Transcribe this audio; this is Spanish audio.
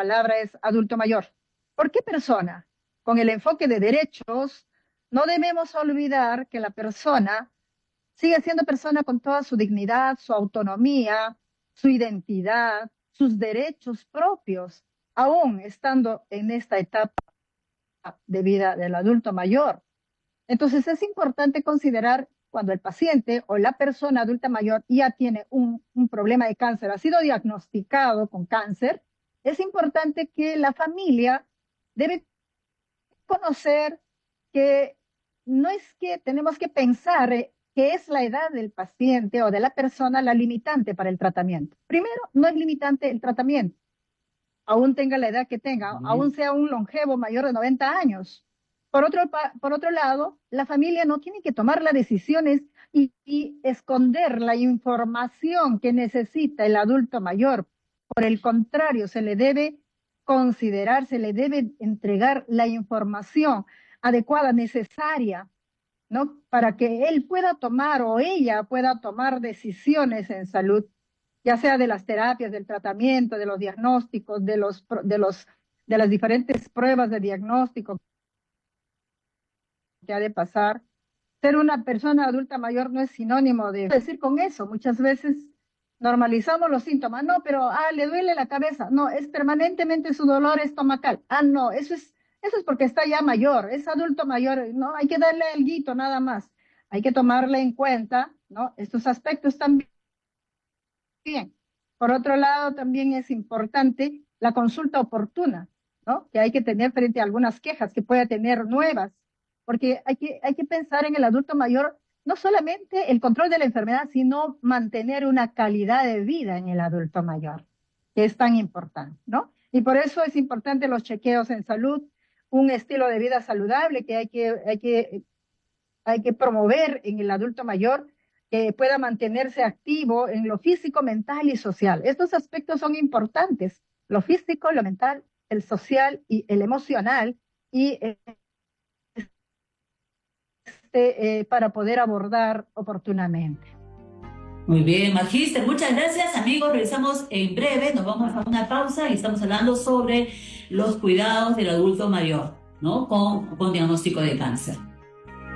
palabra es adulto mayor. ¿Por qué persona? Con el enfoque de derechos, no debemos olvidar que la persona sigue siendo persona con toda su dignidad, su autonomía, su identidad, sus derechos propios, aún estando en esta etapa de vida del adulto mayor. Entonces es importante considerar cuando el paciente o la persona adulta mayor ya tiene un problema de cáncer, ha sido diagnosticado con cáncer, es importante que la familia debe conocer que no es que tenemos que pensar que es la edad del paciente o de la persona la limitante para el tratamiento. Primero, no es limitante el tratamiento, aún tenga la edad que tenga, aún sea un longevo mayor de 90 años. Por otro lado, la familia no tiene que tomar las decisiones y esconder la información que necesita el adulto mayor. Por el contrario, se le debe considerar, se le debe entregar la información adecuada, necesaria, ¿no? Para que él pueda tomar o ella pueda tomar decisiones en salud, ya sea de las terapias, del tratamiento, de los diagnósticos, de las diferentes pruebas de diagnóstico que ha de pasar. Ser una persona adulta mayor no es sinónimo de decir con eso. Muchas veces normalizamos los síntomas. No, pero le duele la cabeza. No, es permanentemente su dolor estomacal. No, eso es porque está ya mayor, es adulto mayor. No, hay que darle el guito nada más. Hay que tomarle en cuenta, ¿no? Estos aspectos también. Por otro lado, también es importante la consulta oportuna, ¿no? Que hay que tener frente a algunas quejas que pueda tener nuevas, porque hay que pensar en el adulto mayor, no solamente el control de la enfermedad, sino mantener una calidad de vida en el adulto mayor, que es tan importante, ¿no? Y por eso es importante los chequeos en salud, un estilo de vida saludable que hay que promover en el adulto mayor, que pueda mantenerse activo en lo físico, mental y social. Estos aspectos son importantes, lo físico, lo mental, el social y el emocional, y para poder abordar oportunamente. Muy bien, Magíster, muchas gracias, amigos. Regresamos en breve, nos vamos a una pausa y estamos hablando sobre los cuidados del adulto mayor, ¿no? Con diagnóstico de cáncer.